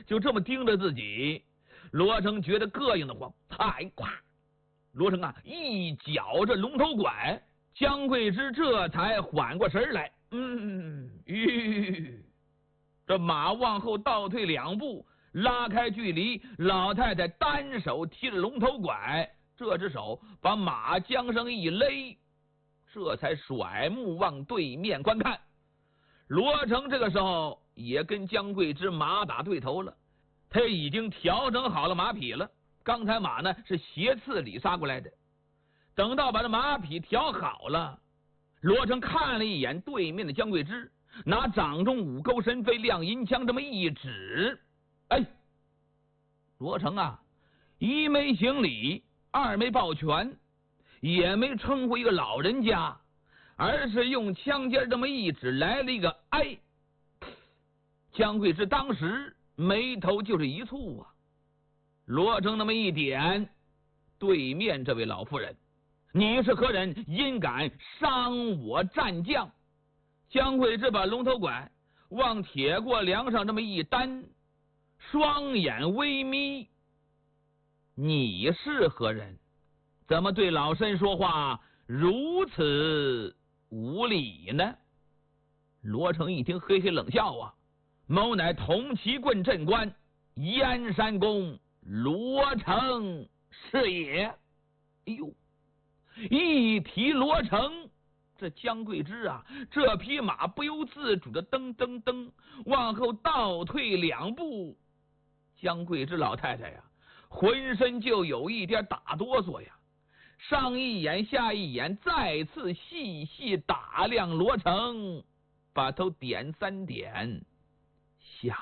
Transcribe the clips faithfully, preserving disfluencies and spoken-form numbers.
就这么盯着自己，罗成觉得膈应的慌，哎呱！罗成啊，一脚这龙头拐，姜桂枝这才缓过神来。嗯，吁，这马往后倒退两步，拉开距离，老太太单手提着龙头拐，这只手把马缰绳一勒，这才甩目往对面观看。罗成这个时候也跟姜桂枝马打对头了，他已经调整好了马匹了。刚才马呢是斜刺里杀过来的，等到把这马匹调好了，罗成看了一眼对面的姜桂枝，拿掌中五钩神飞亮银枪这么一指，哎，罗成啊，一没行礼，二没抱拳，也没称呼一个老人家，而是用枪尖这么一指，来了一个哎。姜桂枝当时眉头就是一蹙啊。罗成那么一点，对面这位老妇人，你是何人？因敢伤我战将？姜桂枝把龙头拐往铁过梁上这么一担，双眼微眯。你是何人？怎么对老身说话如此无礼呢？罗成一听，嘿嘿冷笑啊，某乃铜旗棍镇官燕山公罗成是也。哎呦，一提罗成，这姜桂枝啊，这匹马不由自主的噔噔噔往后倒退两步。姜桂枝老太太呀，浑身就有一点打哆嗦呀，上一眼下一眼，再次细细打量罗成，把头点三点，像，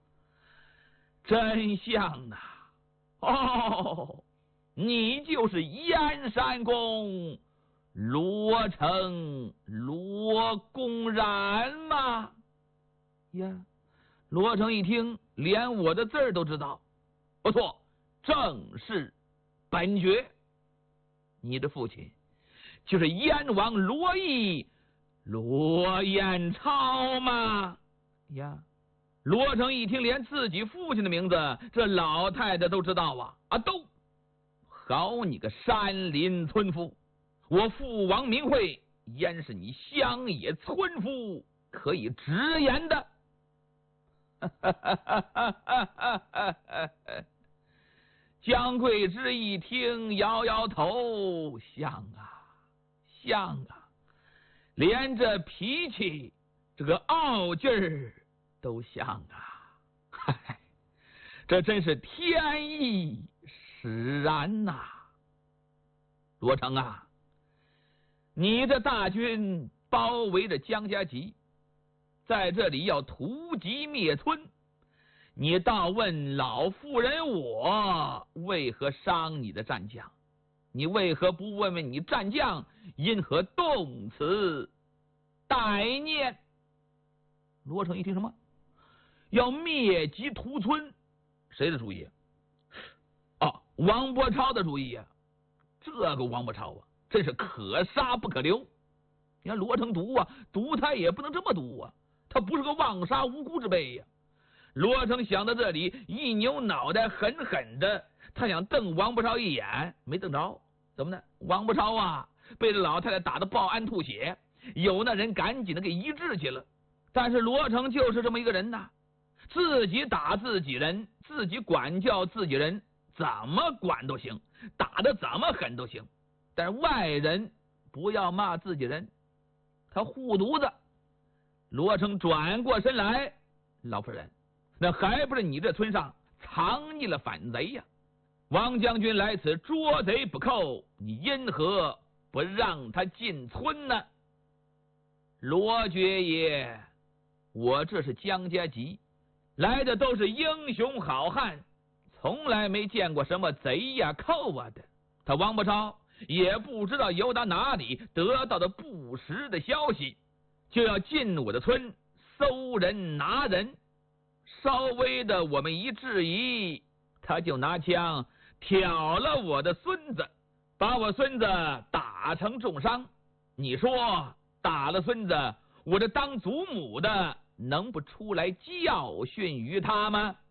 真像呐！哦，你就是燕山公罗成罗公然吗？呀，罗成一听，连我的字儿都知道。不错，正是本爵。你的父亲就是燕王罗毅罗彦超吗？呀，罗成一听，连自己父亲的名字这老太太都知道啊！啊，都好你个山林村夫，我父王名讳焉是你乡野村夫可以直言的？姜桂枝一听，摇摇头，像啊像啊，连这脾气这个傲劲儿都像啊！嗨，这真是天意使然呐、啊！罗成啊，你的大军包围着姜家集，在这里要屠疾灭村，你倒问老妇人我为何伤你的战将？你为何不问问你战将因何动此歹念？罗成一听，什么要灭疾屠村？谁的主意？哦，王伯超的主意呀、啊！这个王伯超啊，真是可杀不可留。你看罗成毒啊，毒他也不能这么毒啊，他不是个妄杀无辜之辈呀、啊。罗成想到这里，一扭脑袋，狠狠的，他想瞪王伯超一眼，没瞪着。怎么呢？王伯超啊，被这老太太打得报案吐血，有那人赶紧的给医治去了。但是罗成就是这么一个人呐，自己打自己人，自己管教自己人，怎么管都行，打得怎么狠都行。但是外人不要骂自己人，他护犊子。罗成转过身来，老夫人，那还不是你这村上藏匿了反贼呀、啊？王将军来此捉贼不扣，你因何不让他进村呢？罗爵爷，我这是姜家集，来的都是英雄好汉，从来没见过什么贼呀寇啊的。他王伯超也不知道由他哪里得到的不实的消息，就要进我的村搜人拿人。稍微的我们一质疑，他就拿枪挑了我的孙子，把我孙子打成重伤。你说打了孙子，我这当祖母的能不出来教训于他吗？